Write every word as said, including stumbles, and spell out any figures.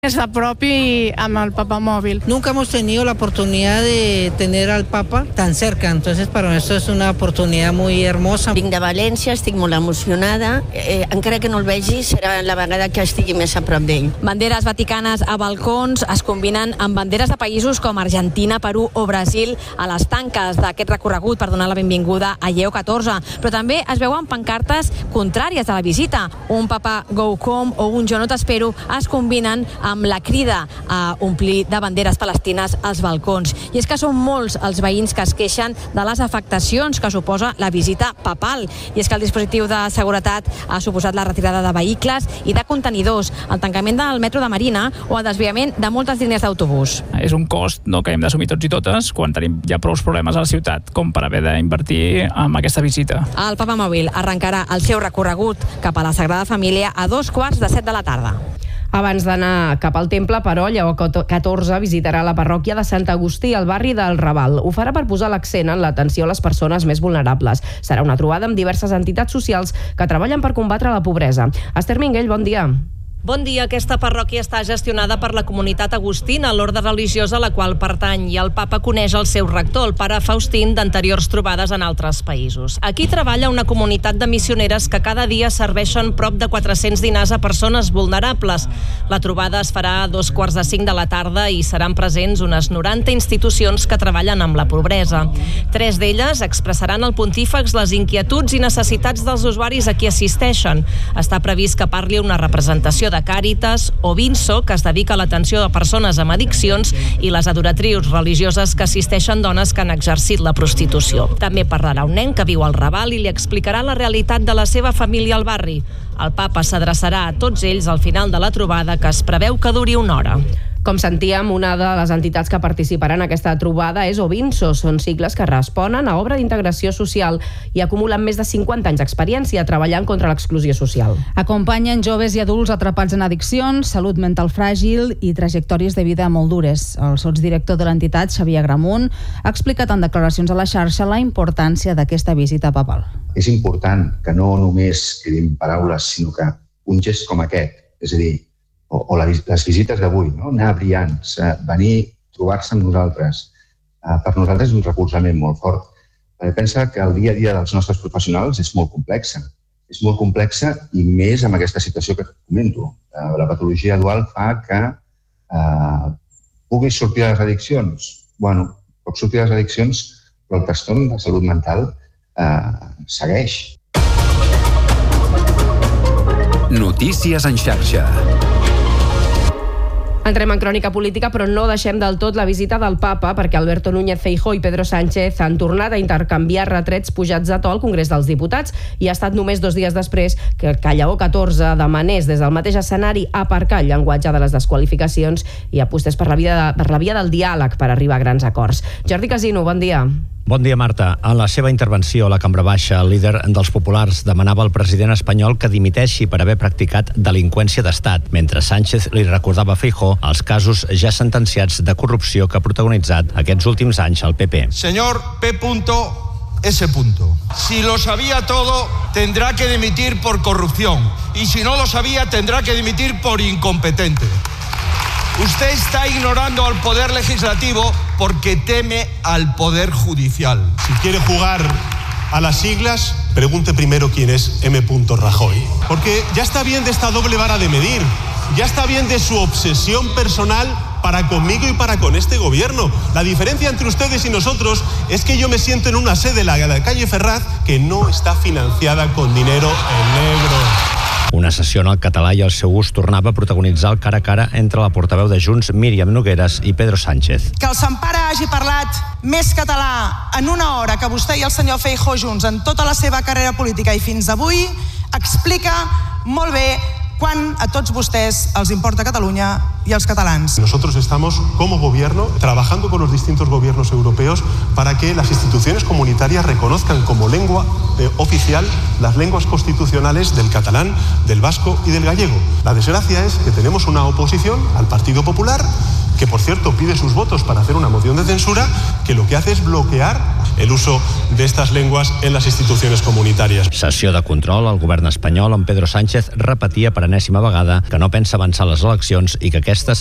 a prop y amb el Papa Móvil. Nunca hemos tenido la oportunidad de tener al Papa tan cerca, entonces para nosotros es una oportunidad muy hermosa. Vinc de València, estic molt emocionada. Eh, encara que no el vegi, serà la vegada que estigui més a prop d'ell. Banderes vaticanes a balcons es combinen amb banderes de països com Argentina, Perú o Brasil a les tanques d'aquest recorregut per donar la benvinguda a Lleó catorze. Però també es veuen pancartes contràries a la visita. Un Papa Go Home o un Jo no t'espero es combinen amb la crida a omplir de banderes palestines als balcons. I és que són molts els veïns que es queixen de les afectacions que suposa la visita papal. I és que el dispositiu de seguretat ha suposat la retirada de vehicles i de contenidors, el tancament del metro de Marina o el desviament de moltes línies d'autobús. És un cost no, que hem d'assumir tots i totes quan tenim ja prou problemes a la ciutat com per haver d'invertir en aquesta visita. El Papa Mòbil arrencarà el seu recorregut cap a la Sagrada Família a dos quarts de set de la tarda. Abans d'anar cap al temple, però, Lleó catorze visitarà la parròquia de Sant Agustí, al barri del Raval. Ho farà per posar l'accent en l'atenció a les persones més vulnerables. Serà una trobada amb diverses entitats socials que treballen per combatre la pobresa. Esther Minguell, bon dia. Bon dia. Aquesta parròquia està gestionada per la comunitat agustina, l'orde religiosa a la qual pertany, i el papa coneix el seu rector, el pare Faustín, d'anteriors trobades en altres països. Aquí treballa una comunitat de missioneres que cada dia serveixen prop de quatre-cents dinars a persones vulnerables. La trobada es farà a dos quarts de cinc de la tarda i seran presents unes noranta institucions que treballen amb la pobresa. Tres d'elles expressaran al pontífex les inquietuds i necessitats dels usuaris a qui assisteixen. Està previst que parli una representació de Càritas o Vinso, que es dedica a l'atenció de persones amb addiccions, i les adoratrius religioses que assisteixen dones que han exercit la prostitució. També parlarà un nen que viu al Raval i li explicarà la realitat de la seva família al barri. El papa s'adreçarà a tots ells al final de la trobada, que es preveu que duri una hora. Com sentíem, una de les entitats que participaran en aquesta trobada és Ovinso. Són sigles que responen a obra d'integració social i acumulen més de cinquanta anys d'experiència treballant contra l'exclusió social. Acompanyen joves i adults atrapats en addiccions, salut mental fràgil i trajectòries de vida molt dures. El sotsdirector de l'entitat, Xavier Gramunt, ha explicat en declaracions a la xarxa la importància d'aquesta visita papal. És important que no només quedin paraules, sinó que un gest com aquest, és a dir, o, o les visites d'avui, no? Anar brillants, venir, trobar-se amb nosaltres. Per nosaltres és un recolzament molt fort. Perquè pensa que el dia a dia dels nostres professionals és molt complexa. És molt complexa i més amb aquesta situació que comento. La patologia dual fa que eh, puguis sortir de les addiccions. Bueno, pots sortir de les addiccions, però el trastorn de salut mental eh, segueix. Notícies en xarxa. Entrem en crònica política, però no deixem del tot la visita del papa, perquè Alberto Núñez Feijóo i Pedro Sánchez han tornat a intercanviar retrets pujats a to al Congrés dels Diputats, i ha estat només dos dies després que Lleó catorze demanés des del mateix escenari aparcar el llenguatge de les desqualificacions i apostés per la via, de, per la via del diàleg per arribar a grans acords. Jordi Casino, bon dia. Bon dia, Marta. En la seva intervenció a la Cambra Baixa, el líder dels populars demanava al president espanyol que dimiteixi per haver practicat delinqüència d'estat, mentre Sánchez li recordava a Feijóo els casos ja sentenciats de corrupció que ha protagonitzat aquests últims anys el P P. Señor P. S. Si lo sabía todo, tendrá que dimitir por corrupción. Y si no lo sabía, tendrá que dimitir por incompetente. Usted está ignorando al poder legislativo porque teme al poder judicial. Si quiere jugar a las siglas, pregunte primero quién es M. Rajoy. Porque ya está bien de esta doble vara de medir. Ya está bien de su obsesión personal para conmigo y para con este gobierno. La diferencia entre ustedes y nosotros es que yo me siento en una sede, la de la calle Ferraz, que no está financiada con dinero en negro. Una sessió en el català i el seu ús tornava a protagonitzar el cara a cara entre la portaveu de Junts, Míriam Nogueras, i Pedro Sánchez. Que el Sempare hagi parlat més català en una hora que vostè i el senyor Feijóo junts en tota la seva carrera política i fins avui explica molt bé quan a tots vostès els importa Catalunya y a los catalans. Nosotros estamos, como gobierno, trabajando con los distintos gobiernos europeos para que las instituciones comunitarias reconozcan como lengua eh, oficial las lenguas constitucionales del catalán, del vasco y del gallego. La desgracia es que tenemos una oposición al Partido Popular que por cierto pide sus votos para hacer una moción de censura, que lo que hace es bloquear el uso de estas lenguas en las instituciones comunitarias. Sessió de control al govern espanyol on Pedro Sánchez repetia per enèsima vegada que no pensa avançar les eleccions i que aquestes